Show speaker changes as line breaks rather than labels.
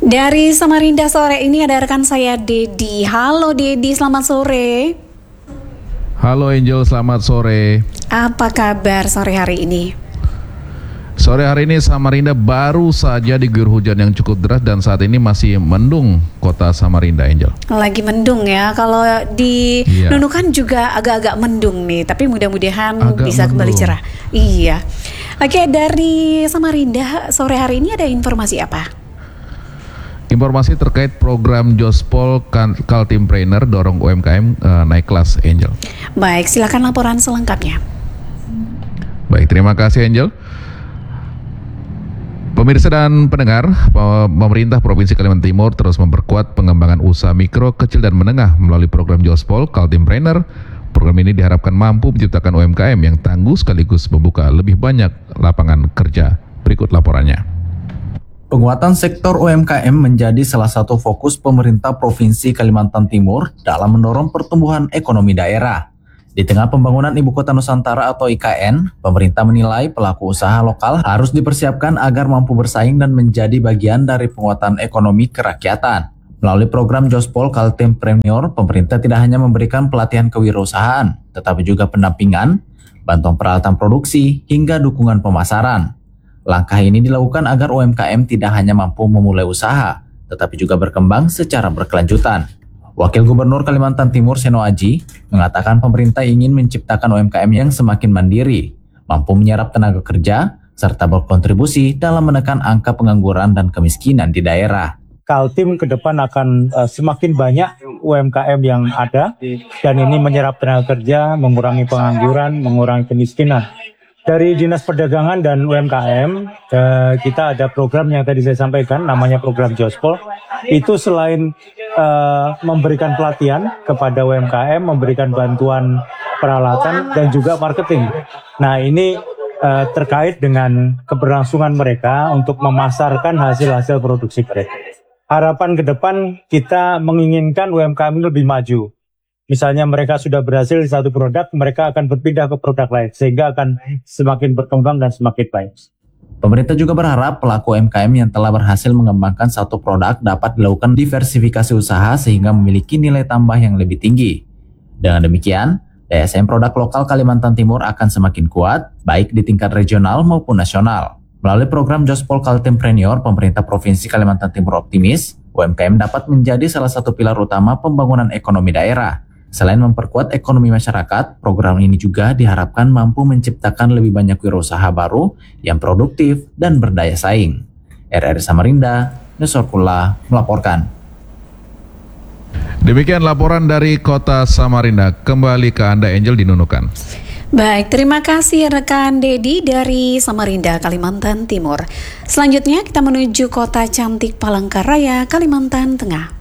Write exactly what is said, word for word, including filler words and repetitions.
Dari Samarinda sore ini ada rekan saya Dedi. Halo Dedi, selamat sore.
Halo Angel, selamat sore.
Apa kabar sore hari ini?
Sore hari ini Samarinda baru saja diguyur hujan yang cukup deras dan saat ini masih mendung kota Samarinda, Angel.
Lagi mendung ya, kalau di
Iya.
Nunukan juga agak-agak mendung nih, tapi mudah-mudahan
Agak
bisa kembali
mendung.
cerah. Iya. Oke, dari Samarinda sore hari ini ada informasi apa?
Informasi terkait program Jospol Kaltimpreneur dorong U M K M uh, naik kelas, Angel.
Baik, silakan laporan selengkapnya.
Baik, terima kasih Angel. Pemirsa dan pendengar, pemerintah Provinsi Kalimantan Timur terus memperkuat pengembangan usaha mikro, kecil dan menengah melalui program Jospol Kaltimpreneur. Program ini diharapkan mampu menciptakan U M K M yang tangguh sekaligus membuka lebih banyak lapangan kerja. Berikut laporannya.
Penguatan sektor U M K M menjadi salah satu fokus pemerintah Provinsi Kalimantan Timur dalam mendorong pertumbuhan ekonomi daerah. Di tengah pembangunan Ibu Kota Nusantara atau I K N, pemerintah menilai pelaku usaha lokal harus dipersiapkan agar mampu bersaing dan menjadi bagian dari penguatan ekonomi kerakyatan. Melalui program Jospol Kaltimpreneur, pemerintah tidak hanya memberikan pelatihan kewirausahaan, tetapi juga pendampingan, bantuan peralatan produksi, hingga dukungan pemasaran. Langkah ini dilakukan agar U M K M tidak hanya mampu memulai usaha, tetapi juga berkembang secara berkelanjutan. Wakil Gubernur Kalimantan Timur Seno Aji mengatakan pemerintah ingin menciptakan U M K M yang semakin mandiri, mampu menyerap tenaga kerja, serta berkontribusi dalam menekan angka pengangguran dan kemiskinan di daerah.
Kaltim ke depan akan uh, semakin banyak U M K M yang ada, dan ini menyerap tenaga kerja, mengurangi pengangguran, mengurangi kemiskinan. Dari Dinas Perdagangan dan U M K M, uh, kita ada program yang tadi saya sampaikan, namanya program Jospol. Itu selain uh, memberikan pelatihan kepada U M K M, memberikan bantuan peralatan dan juga marketing. Nah ini uh, terkait dengan keberlangsungan mereka untuk memasarkan hasil-hasil produksi mereka. Harapan ke depan kita menginginkan U M K M lebih maju. Misalnya mereka sudah berhasil di satu produk, mereka akan berpindah ke produk lain, sehingga akan semakin berkembang dan semakin baik.
Pemerintah juga berharap pelaku U M K M yang telah berhasil mengembangkan satu produk dapat dilakukan diversifikasi usaha sehingga memiliki nilai tambah yang lebih tinggi. Dengan demikian, daya saing produk lokal Kalimantan Timur akan semakin kuat, baik di tingkat regional maupun nasional. Melalui program Jospol Kaltimpreneur, pemerintah Provinsi Kalimantan Timur optimis, U M K M dapat menjadi salah satu pilar utama pembangunan ekonomi daerah. Selain memperkuat ekonomi masyarakat, program ini juga diharapkan mampu menciptakan lebih banyak wirausaha baru yang produktif dan berdaya saing. R R Samarinda, Nusorkula melaporkan.
Demikian laporan dari kota Samarinda. Kembali ke Anda Angel di Nunukan.
Baik, terima kasih rekan Dedi dari Samarinda, Kalimantan Timur. Selanjutnya kita menuju kota cantik Palangkaraya, Kalimantan Tengah.